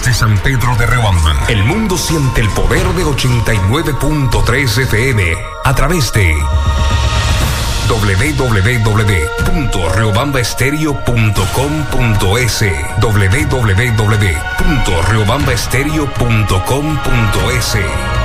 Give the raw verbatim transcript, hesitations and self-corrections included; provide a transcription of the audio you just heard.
y San Pedro de Riobamba. El mundo siente el poder de ochenta y nueve punto tres F M a través de doble u doble u doble u punto riobamba estéreo punto com punto es, doble u doble u doble u punto riobamba estéreo punto com punto es.